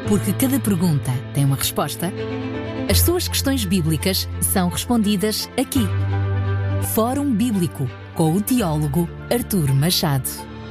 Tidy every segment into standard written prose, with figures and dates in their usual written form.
Porque cada pergunta tem uma resposta, as suas questões bíblicas são respondidas aqui. Fórum Bíblico, com o teólogo Artur Machado.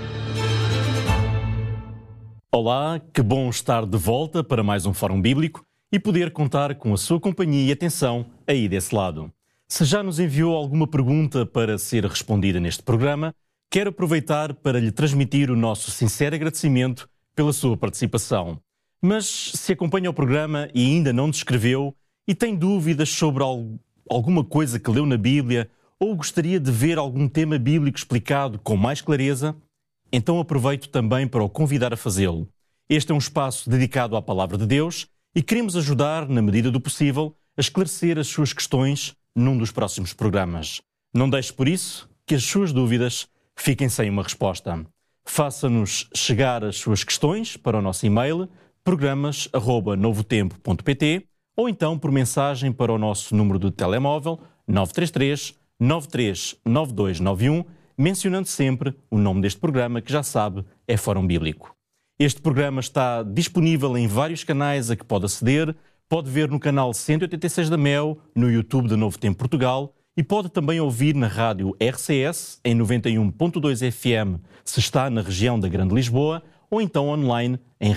Olá, que bom estar de volta para mais um Fórum Bíblico e poder contar com a sua companhia e atenção aí desse lado. Se já nos enviou alguma pergunta para ser respondida neste programa, quero aproveitar para lhe transmitir o nosso sincero agradecimento pela sua participação. Mas se acompanha o programa e ainda não nos escreveu e tem dúvidas sobre alguma coisa que leu na Bíblia ou gostaria de ver algum tema bíblico explicado com mais clareza, então aproveito também para o convidar a fazê-lo. Este é um espaço dedicado à Palavra de Deus e queremos ajudar, na medida do possível, a esclarecer as suas questões num dos próximos programas. Não deixe, por isso, que as suas dúvidas fiquem sem uma resposta. Faça-nos chegar as suas questões para o nosso e-mail programas@novotempo.pt ou então por mensagem para o nosso número de telemóvel 933 939291, mencionando sempre o nome deste programa, que já sabe, é Fórum Bíblico. Este programa está disponível em vários canais a que pode aceder, pode ver no canal 186 da MEL, no YouTube da Novo Tempo Portugal e pode também ouvir na rádio RCS em 91.2 FM, se está na região da Grande Lisboa, ou então online em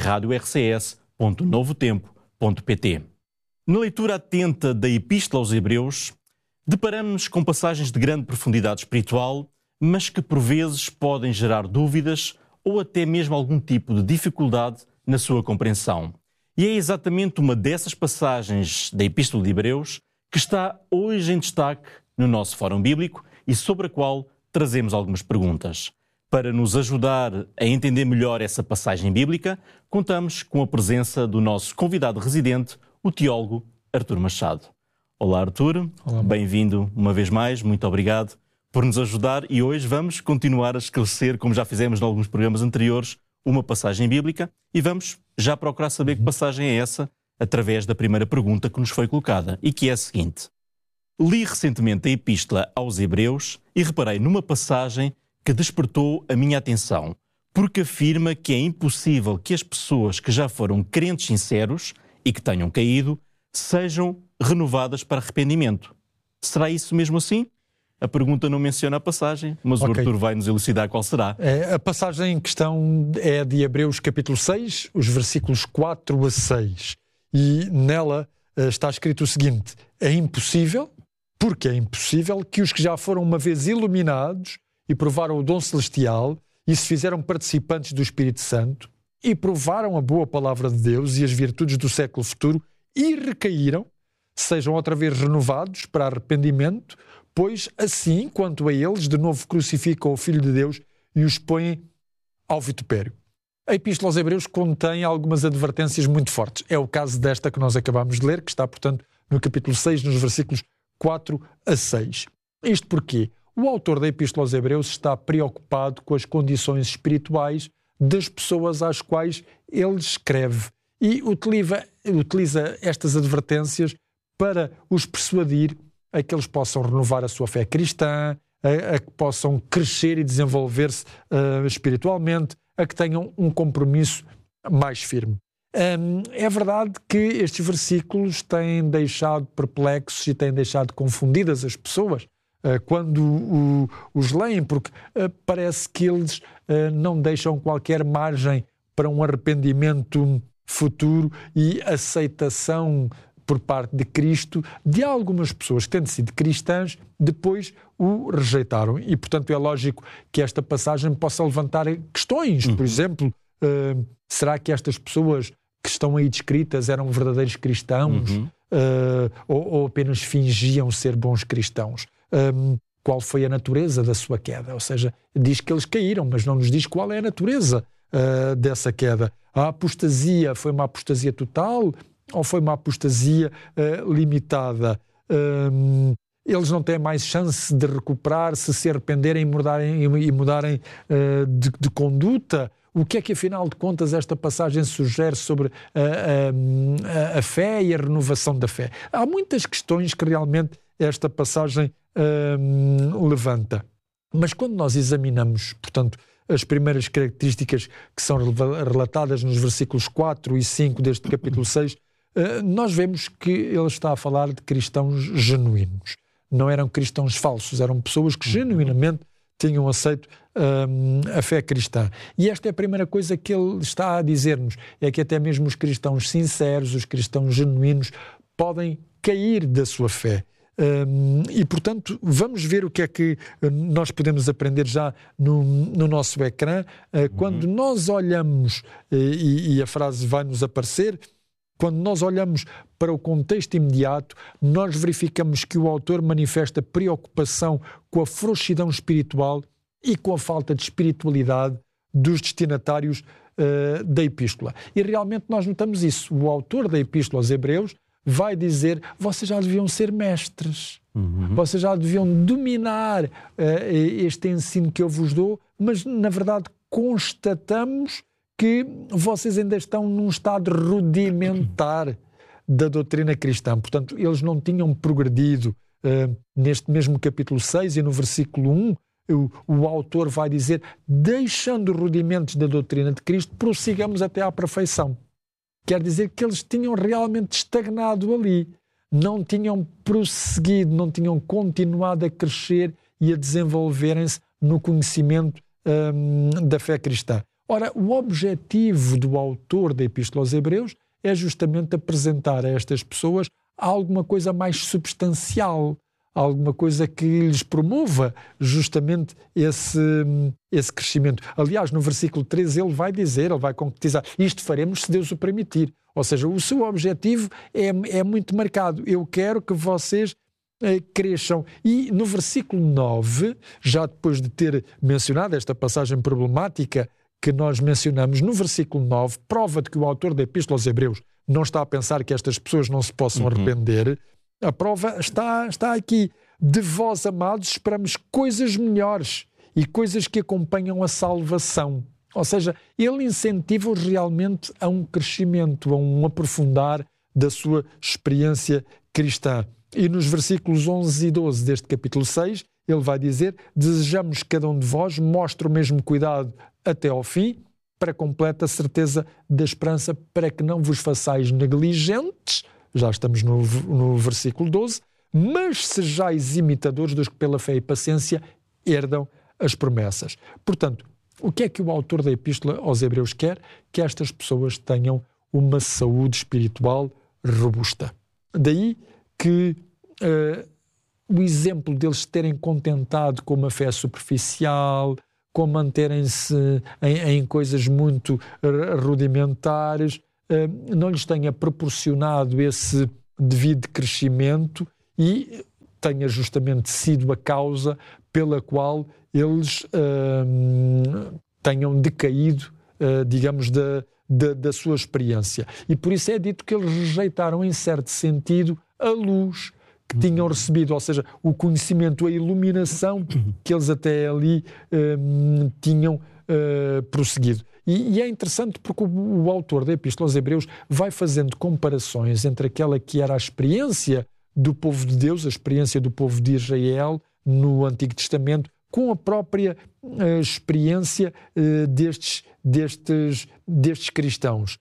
radiorcs.novotempo.pt. Na leitura atenta da Epístola aos Hebreus, deparamos-nos com passagens de grande profundidade espiritual, mas que por vezes podem gerar dúvidas ou até mesmo algum tipo de dificuldade na sua compreensão. E é exatamente uma dessas passagens da Epístola de Hebreus que está hoje em destaque no nosso Fórum Bíblico e sobre a qual trazemos algumas perguntas. Para nos ajudar a entender melhor essa passagem bíblica, contamos com a presença do nosso convidado residente, o teólogo Artur Machado. Olá, Artur. Olá. Bem-vindo uma vez mais. Muito obrigado por nos ajudar e hoje vamos continuar a esclarecer, como já fizemos em alguns programas anteriores, uma passagem bíblica e vamos já procurar saber que passagem é essa através da primeira pergunta que nos foi colocada e que é a seguinte. Li recentemente a Epístola aos Hebreus e reparei numa passagem que despertou a minha atenção, porque afirma que é impossível que as pessoas que já foram crentes sinceros e que tenham caído sejam renovadas para arrependimento. Será isso mesmo assim? A pergunta não menciona a passagem, mas o Artur vai nos elucidar qual será. A passagem em questão é de Hebreus capítulo 6, os versículos 4 a 6. E nela está escrito o seguinte: é impossível, porque é impossível, que os que já foram uma vez iluminados e provaram o dom celestial e se fizeram participantes do Espírito Santo e provaram a boa palavra de Deus e as virtudes do século futuro e recaíram, sejam outra vez renovados para arrependimento, pois assim, quanto a eles, de novo crucificam o Filho de Deus e os põem ao vitupério. A Epístola aos Hebreus contém algumas advertências muito fortes. É o caso desta que nós acabamos de ler, que está, portanto, no capítulo 6, nos versículos 4 a 6. Isto porquê? O autor da Epístola aos Hebreus está preocupado com as condições espirituais das pessoas às quais ele escreve e utiliza estas advertências para os persuadir a que eles possam renovar a sua fé cristã, a que possam crescer e desenvolver-se espiritualmente, a que tenham um compromisso mais firme. É verdade que estes versículos têm deixado perplexos e têm deixado confundidas as pessoas quando os leem, porque parece que eles não deixam qualquer margem para um arrependimento futuro e aceitação por parte de Cristo de algumas pessoas que, tendo sido cristãs, depois o rejeitaram. E, portanto, é lógico que esta passagem possa levantar questões. Por exemplo, será que estas pessoas que estão aí descritas eram verdadeiros cristãos ou apenas fingiam ser bons cristãos? Qual foi a natureza da sua queda? Ou seja, diz que eles caíram, mas não nos diz qual é a natureza dessa queda. A apostasia foi uma apostasia total ou foi uma apostasia limitada? Eles não têm mais chance de recuperar se arrependerem e mudarem de conduta? O que é que, afinal de contas, esta passagem sugere sobre a fé e a renovação da fé? Há muitas questões que realmente esta passagem levanta. Mas quando nós examinamos, portanto, as primeiras características que são relatadas nos versículos 4 e 5 deste capítulo 6, nós vemos que ele está a falar de cristãos genuínos. Não eram cristãos falsos, eram pessoas que genuinamente tinham aceito a fé cristã. E esta é a primeira coisa que ele está a dizer-nos, é que até mesmo os cristãos sinceros, os cristãos genuínos, podem cair da sua fé. E, portanto, vamos ver o que é que nós podemos aprender já no nosso ecrã. Quando nós olhamos, e a frase vai nos aparecer, quando nós olhamos para o contexto imediato, nós verificamos que o autor manifesta preocupação com a frouxidão espiritual e com a falta de espiritualidade dos destinatários da epístola. E realmente nós notamos isso. O autor da epístola aos Hebreus vai dizer: vocês já deviam ser mestres, vocês já deviam dominar este ensino que eu vos dou, mas na verdade constatamos que vocês ainda estão num estado rudimentar da doutrina cristã. Portanto, eles não tinham progredido. Neste mesmo capítulo 6 e no versículo 1, o autor vai dizer: deixando os rudimentos da doutrina de Cristo, prossigamos até à perfeição. Quer dizer que eles tinham realmente estagnado ali, não tinham prosseguido, não tinham continuado a crescer e a desenvolverem-se no conhecimento da fé cristã. Ora, o objetivo do autor da Epístola aos Hebreus é justamente apresentar a estas pessoas alguma coisa mais substancial, alguma coisa que lhes promova justamente esse crescimento. Aliás, no versículo 13 ele vai dizer, ele vai concretizar: isto faremos se Deus o permitir. Ou seja, o seu objetivo é muito marcado. Eu quero que vocês cresçam. E no versículo 9, já depois de ter mencionado esta passagem problemática que nós mencionamos, no versículo 9, prova de que o autor da Epístola aos Hebreus não está a pensar que estas pessoas não se possam arrepender. A prova está aqui. De vós, amados, esperamos coisas melhores e coisas que acompanham a salvação. Ou seja, ele incentiva-os realmente a um crescimento, a um aprofundar da sua experiência cristã. E nos versículos 11 e 12 deste capítulo 6, ele vai dizer: desejamos que cada um de vós mostre o mesmo cuidado até ao fim, para completa certeza da esperança, para que não vos façais negligentes. Já estamos no versículo 12. Mas sejais imitadores dos que pela fé e paciência herdam as promessas. Portanto, o que é que o autor da Epístola aos Hebreus quer? Que estas pessoas tenham uma saúde espiritual robusta. Daí que o exemplo deles terem contentado com uma fé superficial, com manterem-se em coisas muito rudimentares, não lhes tenha proporcionado esse devido crescimento e tenha justamente sido a causa pela qual eles tenham decaído, digamos, da sua experiência. E por isso é dito que eles rejeitaram, em certo sentido, a luz que tinham recebido, ou seja, o conhecimento, a iluminação que eles até ali tinham prosseguido. E é interessante porque o autor da Epístola aos Hebreus vai fazendo comparações entre aquela que era a experiência do povo de Deus, a experiência do povo de Israel no Antigo Testamento, com a própria experiência destes cristãos.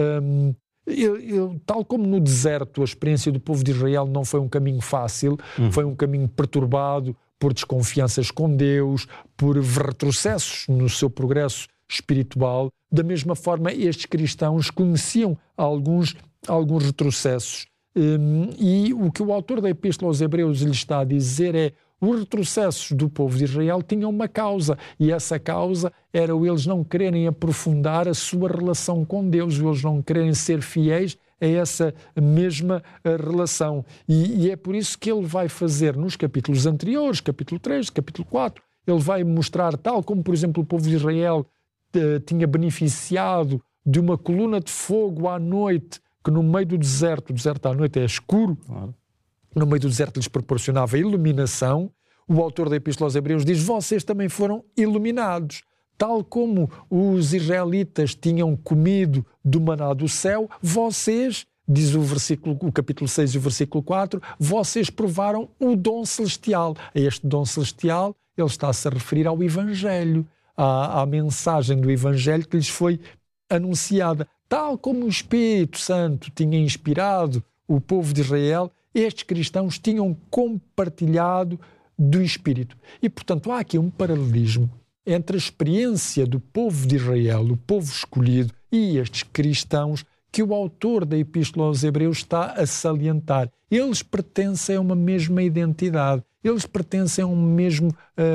Tal como no deserto, a experiência do povo de Israel não foi um caminho fácil, foi um caminho perturbado por desconfianças com Deus, por retrocessos no seu progresso espiritual. Da mesma forma, estes cristãos conheciam alguns retrocessos. E o que o autor da Epístola aos Hebreus lhe está a dizer é: os retrocessos do povo de Israel tinham uma causa, e essa causa era eles não quererem aprofundar a sua relação com Deus, eles não quererem ser fiéis a essa mesma relação. E é por isso que ele vai fazer nos capítulos anteriores, capítulo 3, capítulo 4, ele vai mostrar, tal como, por exemplo, o povo de Israel tinha beneficiado de uma coluna de fogo à noite, que no meio do deserto, o deserto à noite é escuro, no meio do deserto lhes proporcionava iluminação. O autor da Epístola aos Hebreus diz: vocês também foram iluminados. Tal como os israelitas tinham comido do maná do céu, vocês, diz o capítulo 6 e o versículo 4, vocês provaram o dom celestial. A este dom celestial ele está-se a referir ao Evangelho, à mensagem do Evangelho que lhes foi anunciada. Tal como o Espírito Santo tinha inspirado o povo de Israel, estes cristãos tinham compartilhado do Espírito. E, portanto, há aqui um paralelismo entre a experiência do povo de Israel, o povo escolhido, e estes cristãos que o autor da Epístola aos Hebreus está a salientar. Eles pertencem a uma mesma identidade, eles pertencem a um mesmo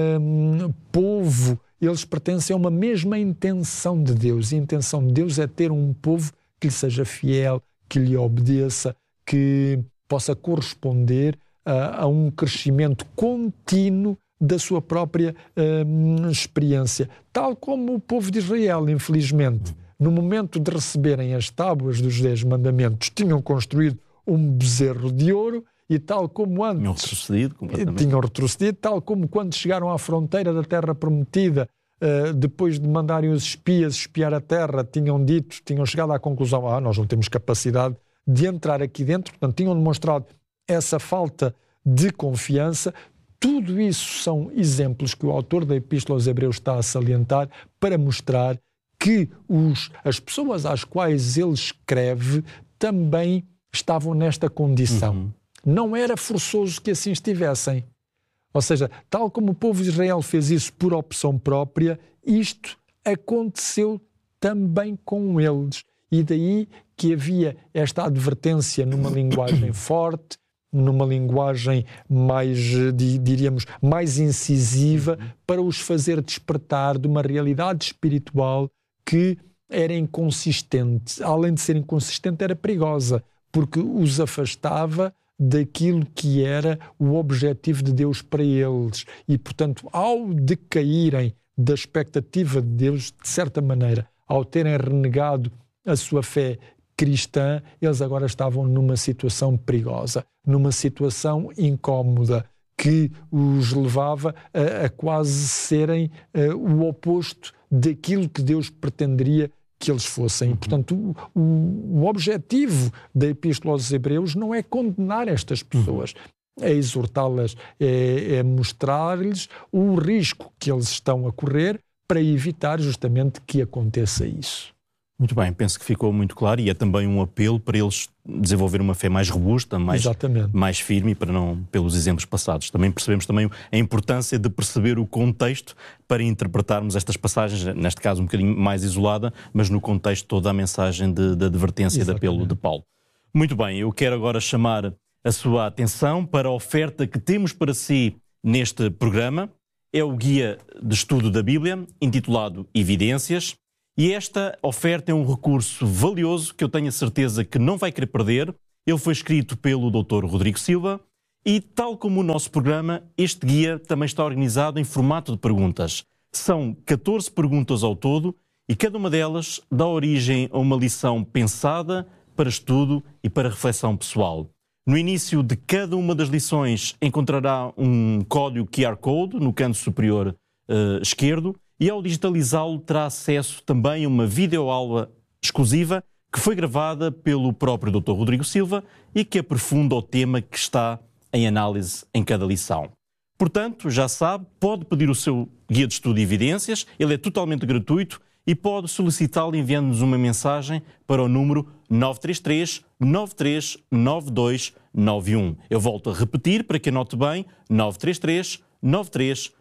povo, eles pertencem a uma mesma intenção de Deus. E a intenção de Deus é ter um povo que lhe seja fiel, que lhe obedeça, que possa corresponder a um crescimento contínuo da sua própria experiência. Tal como o povo de Israel, infelizmente, no momento de receberem as tábuas dos 10 mandamentos, tinham construído um bezerro de ouro e tal como antes... Tinham retrocedido, tal como quando chegaram à fronteira da terra prometida, depois de mandarem os espias espiar a terra, tinham chegado à conclusão, nós não temos capacidade de entrar aqui dentro, portanto, tinham demonstrado essa falta de confiança. Tudo isso são exemplos que o autor da Epístola aos Hebreus está a salientar para mostrar que as pessoas às quais ele escreve também estavam nesta condição. Não era forçoso que assim estivessem. Ou seja, tal como o povo de Israel fez isso por opção própria, isto aconteceu também com eles. E daí que havia esta advertência numa linguagem forte, numa linguagem mais, diríamos, mais incisiva, para os fazer despertar de uma realidade espiritual que era inconsistente. Além de ser inconsistente, era perigosa, porque os afastava daquilo que era o objetivo de Deus para eles. E, portanto, ao decaírem da expectativa de Deus, de certa maneira, ao terem renegado a sua fé cristã, eles agora estavam numa situação perigosa, numa situação incómoda, que os levava a quase serem o oposto daquilo que Deus pretenderia que eles fossem. Portanto, o objetivo da Epístola aos Hebreus não é condenar estas pessoas, é exortá-las, é mostrar-lhes o risco que eles estão a correr para evitar justamente que aconteça isso. Muito bem, penso que ficou muito claro, e é também um apelo para eles desenvolver uma fé mais robusta, mais firme, para não, pelos exemplos passados. Também percebemos também a importância de perceber o contexto para interpretarmos estas passagens, neste caso um bocadinho mais isolada, mas no contexto toda a mensagem de advertência e de apelo de Paulo. Muito bem, eu quero agora chamar a sua atenção para a oferta que temos para si neste programa. É o Guia de Estudo da Bíblia, intitulado Evidências. E esta oferta é um recurso valioso que eu tenho a certeza que não vai querer perder. Ele foi escrito pelo Dr. Rodrigo Silva e, tal como o nosso programa, este guia também está organizado em formato de perguntas. São 14 perguntas ao todo e cada uma delas dá origem a uma lição pensada para estudo e para reflexão pessoal. No início de cada uma das lições encontrará um código QR Code no canto superior esquerdo, e ao digitalizá-lo terá acesso também a uma videoaula exclusiva que foi gravada pelo próprio Dr. Rodrigo Silva e que aprofunda o tema que está em análise em cada lição. Portanto, já sabe, pode pedir o seu guia de estudo e evidências, ele é totalmente gratuito e pode solicitá-lo enviando-nos uma mensagem para o número 933 93 92 91. Eu volto a repetir para que anote bem, 933 93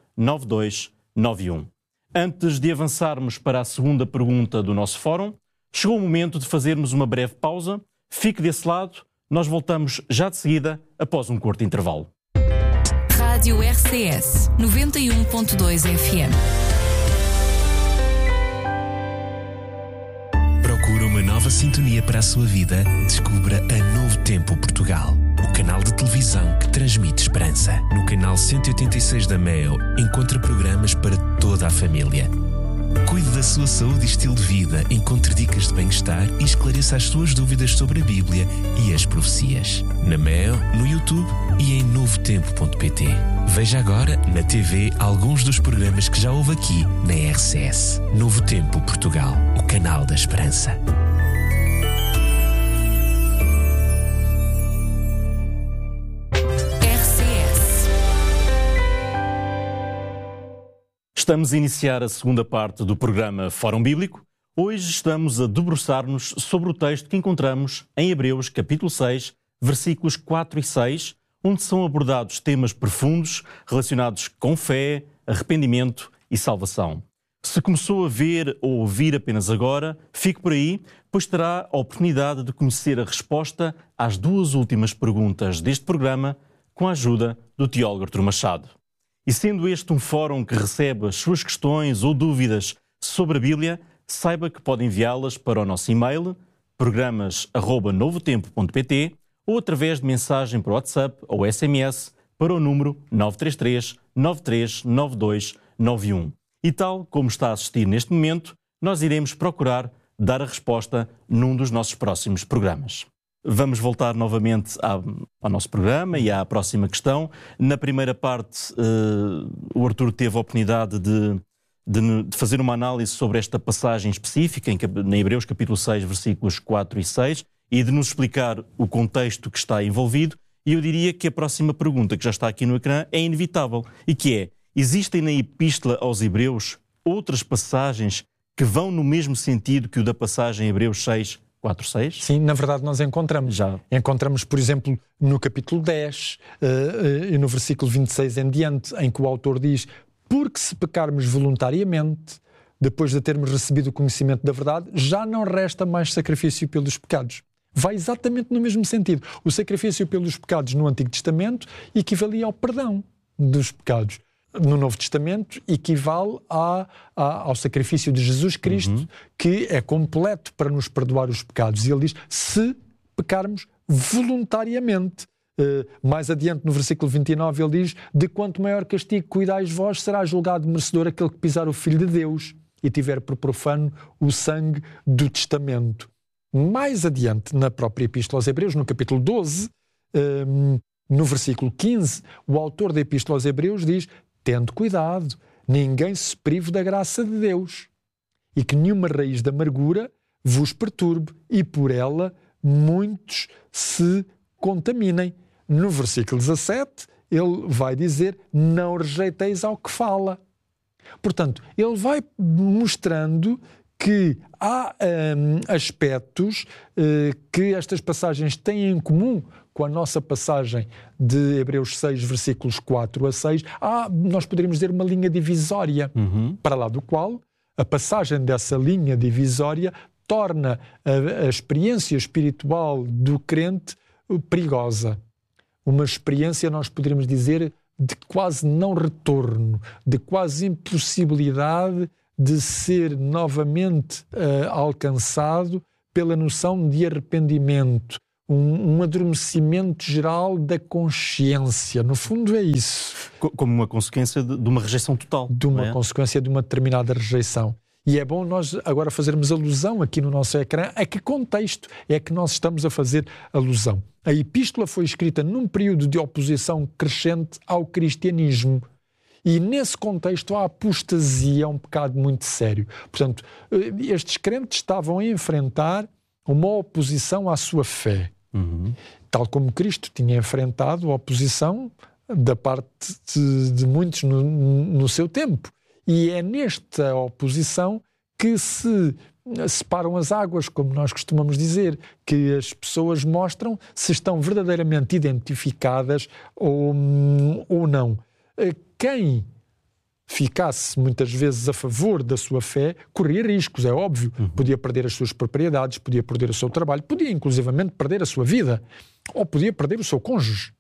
92 91. Antes de avançarmos para a segunda pergunta do nosso fórum, chegou o momento de fazermos uma breve pausa. Fique desse lado, nós voltamos já de seguida, após um curto intervalo. Rádio RCS 91.2 FM. Procura uma nova sintonia para a sua vida? Descubra a Novo Tempo Portugal, o canal de televisão que transmite esperança. No canal 186 da MEO, encontra programas para toda a família. Cuide da sua saúde e estilo de vida, encontre dicas de bem-estar e esclareça as suas dúvidas sobre a Bíblia e as profecias. Na MEO, no YouTube e em novotempo.pt. Veja agora, na TV, alguns dos programas que já houve aqui na RCS. Novo Tempo Portugal, o canal da esperança. Estamos a iniciar a segunda parte do programa Fórum Bíblico. Hoje estamos a debruçar-nos sobre o texto que encontramos em Hebreus capítulo 6, versículos 4 e 6, onde são abordados temas profundos relacionados com fé, arrependimento e salvação. Se começou a ver ou ouvir apenas agora, fique por aí, pois terá a oportunidade de conhecer a resposta às duas últimas perguntas deste programa com a ajuda do teólogo Artur Machado. E sendo este um fórum que recebe as suas questões ou dúvidas sobre a Bíblia, saiba que pode enviá-las para o nosso e-mail, programas@novotempo.pt, ou através de mensagem para o WhatsApp ou SMS para o número 933 9392 91. E tal como está a assistir neste momento, nós iremos procurar dar a resposta num dos nossos próximos programas. Vamos voltar novamente ao nosso programa e à próxima questão. Na primeira parte, o Artur teve a oportunidade de fazer uma análise sobre esta passagem específica, em Hebreus capítulo 6, versículos 4 e 6, e de nos explicar o contexto que está envolvido. E eu diria que a próxima pergunta, que já está aqui no ecrã, é inevitável, e que é: existem na Epístola aos Hebreus outras passagens que vão no mesmo sentido que o da passagem Hebreus 6, 4, 6? Sim, na verdade nós encontramos. Encontramos, por exemplo, no capítulo 10 e no versículo 26 em diante, em que o autor diz: porque se pecarmos voluntariamente, depois de termos recebido o conhecimento da verdade, já não resta mais sacrifício pelos pecados. Vai exatamente no mesmo sentido. O sacrifício pelos pecados no Antigo Testamento equivalia ao perdão dos pecados. No Novo Testamento equivale ao sacrifício de Jesus Cristo, que é completo para nos perdoar os pecados. E ele diz: se pecarmos voluntariamente. Mais adiante, no versículo 29, ele diz: de quanto maior castigo cuidais vós, será julgado merecedor aquele que pisar o Filho de Deus e tiver por profano o sangue do testamento. Mais adiante, na própria Epístola aos Hebreus, no capítulo 12, no versículo 15, o autor da Epístola aos Hebreus diz: tende cuidado, ninguém se prive da graça de Deus, e que nenhuma raiz de amargura vos perturbe, e por ela muitos se contaminem. No versículo 17, ele vai dizer: não rejeiteis ao que fala. Portanto, ele vai mostrando que há aspectos que estas passagens têm em comum com a nossa passagem de Hebreus 6, versículos 4 a 6. Nós poderíamos dizer uma linha divisória, para lá do qual a passagem dessa linha divisória torna a experiência espiritual do crente perigosa. Uma experiência, nós poderíamos dizer, de quase não retorno, de quase impossibilidade de ser novamente alcançado pela noção de arrependimento, um adormecimento geral da consciência. No fundo é isso. Como uma consequência de uma rejeição total. De uma consequência de uma determinada rejeição. E é bom nós agora fazermos alusão aqui no nosso ecrã a que contexto é que nós estamos a fazer alusão. A Epístola foi escrita num período de oposição crescente ao cristianismo. E nesse contexto a apostasia é um pecado muito sério. Portanto, estes crentes estavam a enfrentar uma oposição à sua fé. Tal como Cristo tinha enfrentado a oposição da parte de muitos no seu tempo. E é nesta oposição que se separam as águas, como nós costumamos dizer, que as pessoas mostram se estão verdadeiramente identificadas ou não. Quem ficasse muitas vezes a favor da sua fé corria riscos, é óbvio. Podia perder as suas propriedades, podia perder o seu trabalho, podia inclusivamente perder a sua vida, ou podia perder o seu cônjuge.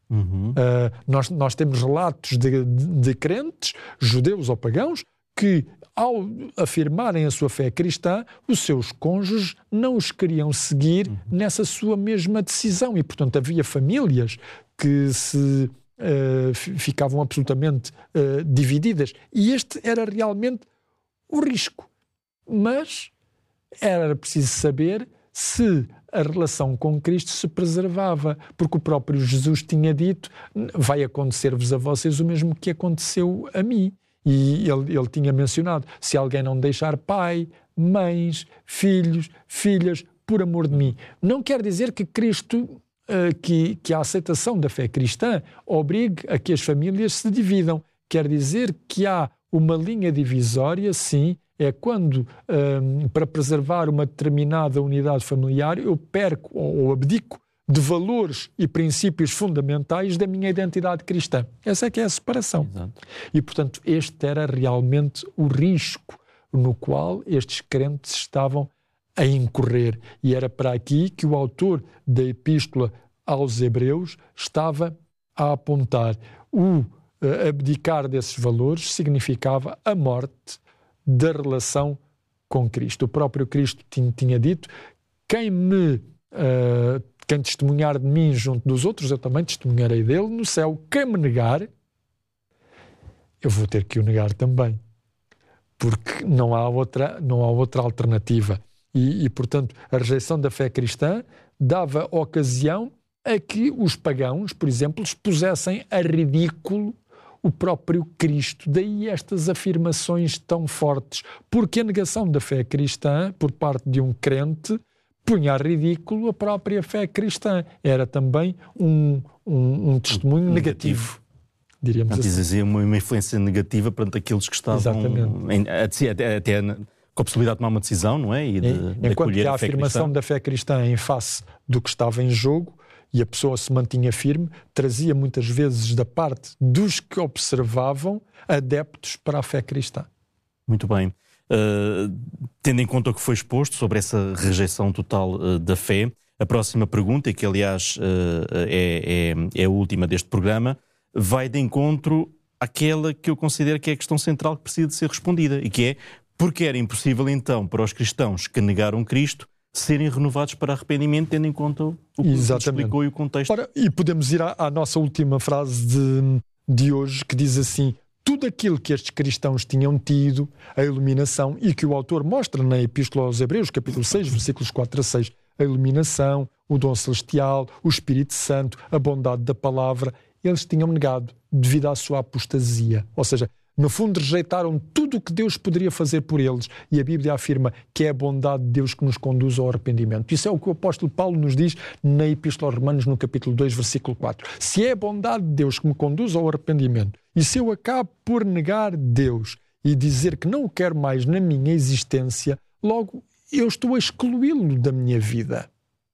Nós temos relatos de crentes, judeus ou pagãos, que ao afirmarem a sua fé cristã, os seus cônjuges não os queriam seguir nessa sua mesma decisão. E, portanto, havia famílias que se ficavam absolutamente divididas. E este era realmente o risco. Mas era preciso saber se a relação com Cristo se preservava, porque o próprio Jesus tinha dito: vai acontecer-vos a vocês o mesmo que aconteceu a mim. E ele tinha mencionado: se alguém não deixar pai, mães, filhos, filhas, por amor de mim. Não quer dizer que Cristo, que a aceitação da fé cristã obrigue a que as famílias se dividam. Quer dizer que há uma linha divisória, sim, é quando, para preservar uma determinada unidade familiar, eu perco ou abdico de valores e princípios fundamentais da minha identidade cristã. Essa é que é a separação. Exato. E, portanto, este era realmente o risco no qual estes crentes estavam a incorrer. E era para aqui que o autor da Epístola aos Hebreus estava a apontar. O abdicar desses valores significava a morte da relação com Cristo. O próprio Cristo tinha dito: quem testemunhar de mim junto dos outros, eu também testemunharei dele no céu. Quem me negar, eu vou ter que o negar também, porque não há outra alternativa. E, portanto, a rejeição da fé cristã dava ocasião a que os pagãos, por exemplo, expusessem a ridículo o próprio Cristo. Daí estas afirmações tão fortes, porque a negação da fé cristã por parte de um crente punha a ridículo a própria fé cristã. Era também um testemunho negativo, diríamos assim. Dizia uma influência negativa perante aqueles que estavam até com a possibilidade de tomar uma decisão, não é? E enquanto que a afirmação da fé cristã em face do que estava em jogo, e a pessoa se mantinha firme, trazia muitas vezes da parte dos que observavam adeptos para a fé cristã. Muito bem. Tendo em conta o que foi exposto sobre essa rejeição total da fé, a próxima pergunta, que aliás é a última deste programa, vai de encontro àquela que eu considero que é a questão central que precisa de ser respondida, e que é: porque era impossível então para os cristãos que negaram Cristo serem renovados para arrependimento, tendo em conta o que explicou e o contexto. Ora, e podemos ir à nossa última frase de hoje, que diz assim: tudo aquilo que estes cristãos tinham tido, a iluminação, e que o autor mostra na Epístola aos Hebreus, capítulo 6, versículos 4 a 6, a iluminação, o dom celestial, o Espírito Santo, a bondade da palavra, eles tinham negado devido à sua apostasia. Ou seja, no fundo, rejeitaram tudo o que Deus poderia fazer por eles. E a Bíblia afirma que é a bondade de Deus que nos conduz ao arrependimento. Isso é o que o apóstolo Paulo nos diz na Epístola aos Romanos, no capítulo 2, versículo 4. Se é a bondade de Deus que me conduz ao arrependimento, e se eu acabo por negar Deus e dizer que não o quero mais na minha existência, logo eu estou a excluí-lo da minha vida.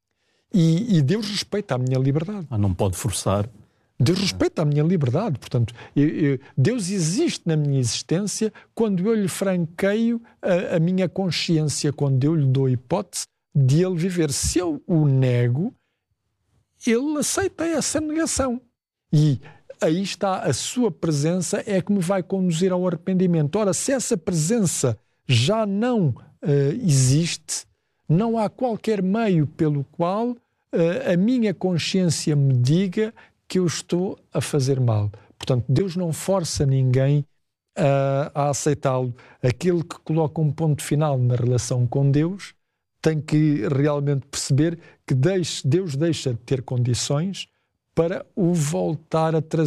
E Deus respeita a minha liberdade. Não pode forçar. Deus respeita a minha liberdade, portanto, Deus existe na minha existência quando eu lhe franqueio a minha consciência, quando eu lhe dou a hipótese de ele viver. Se eu o nego, ele aceita essa negação. E aí está, a sua presença é que me vai conduzir ao arrependimento. Ora, se essa presença já não existe, não há qualquer meio pelo qual a minha consciência me diga que eu estou a fazer mal. Portanto, Deus não força ninguém a aceitá-lo. Aquele que coloca um ponto final na relação com Deus tem que realmente perceber que Deus deixa de ter condições para o voltar a trazer